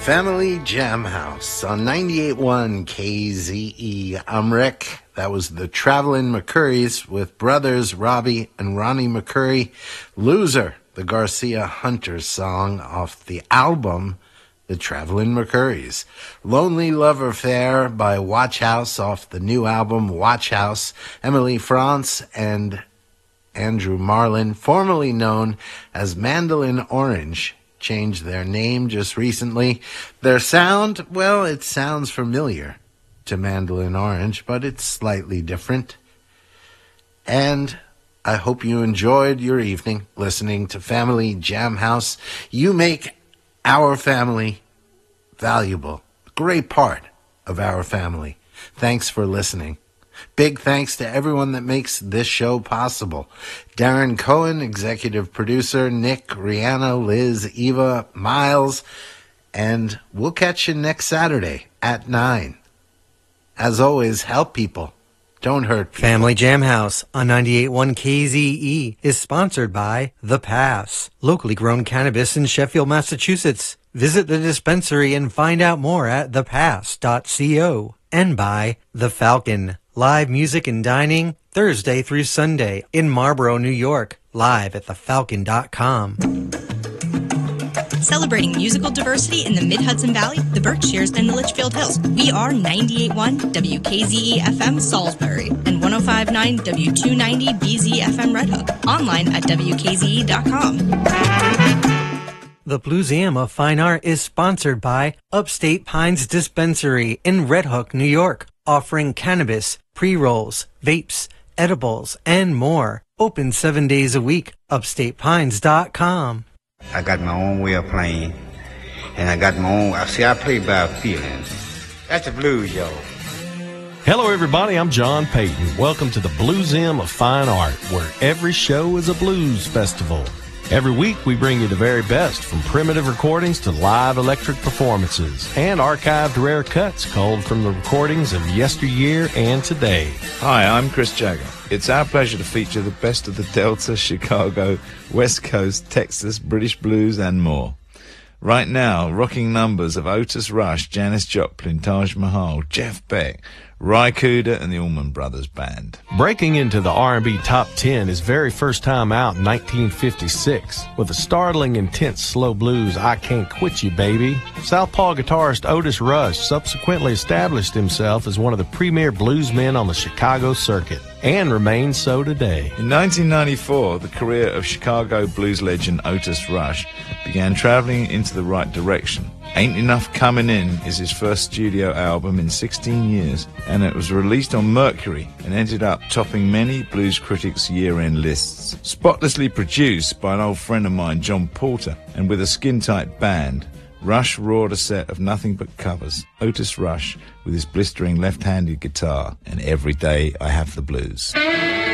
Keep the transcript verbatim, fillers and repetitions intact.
Family Jam House on ninety-eight point one K Z E. I'm Rick. That was the Travelin' McCurries with brothers Robbie and Ronnie McCurry. Loser, the Garcia Hunters song off the album The Travelin' McCurries. Lonely Love Affair by Watch House off the new album Watch House. Emily France and Andrew Marlin, formerly known as Mandolin Orange, changed their name just recently. Their sound, well, it sounds familiar to Mandolin Orange, but it's slightly different. And I hope you enjoyed your evening listening to Family Jam House. You make our family valuable, a great part of our family. Thanks for listening. Big thanks to everyone that makes this show possible. Darren Cohen, executive producer, Nick, Rihanna, Liz, Eva, Miles, and we'll catch you next Saturday at nine. As always, help people. Don't hurt people. Family Jam House on ninety-eight point one K Z E is sponsored by The Pass, locally grown cannabis in Sheffield, Massachusetts. Visit the dispensary and find out more at the pass dot co. And by The Falcon, live music and dining Thursday through Sunday in Marlborough, New York, live at the falcon dot com. Celebrating musical diversity in the Mid-Hudson Valley, the Berkshires, and the Litchfield Hills. We are ninety-eight point one W K Z E F M Salisbury and one oh five point nine W two ninety B Z F M Red Hook. Online at W K Z E dot com. The Blueseum of Fine Art is sponsored by Upstate Pines Dispensary in Red Hook, New York, offering cannabis, pre-rolls, vapes, edibles, and more. Open seven days a week. upstate pines dot com. I got my own way of playing, and I got my own. I see, I play by feelings. That's the blues, yo. Hello, everybody. I'm John Payton. Welcome to the Blueseum of Fine Art, where every show is a blues festival. Every week, we bring you the very best, from primitive recordings to live electric performances, and archived rare cuts culled from the recordings of yesteryear and today. Hi, I'm Chris Jagger. It's our pleasure to feature the best of the Delta, Chicago, West Coast, Texas, British blues, and more. Right now, rocking numbers of Otis Rush, Janis Joplin, Taj Mahal, Jeff Beck, Ry Cooder, and the Allman Brothers Band. Breaking into the R and B Top ten his very first time out in nineteen fifty-six with a startling, intense slow blues, I Can't Quit You, Baby. Southpaw guitarist Otis Rush subsequently established himself as one of the premier bluesmen on the Chicago circuit, and remains so today. In nineteen ninety-four, the career of Chicago blues legend Otis Rush began traveling into the right direction. Ain't Enough Comin' In is his first studio album in sixteen years, and it was released on Mercury and ended up topping many blues critics' year-end lists. Spotlessly produced by an old friend of mine, John Porter, and with a skin-tight band, Rush roared a set of nothing but covers. Otis Rush with his blistering left-handed guitar, and Every Day I Have the Blues.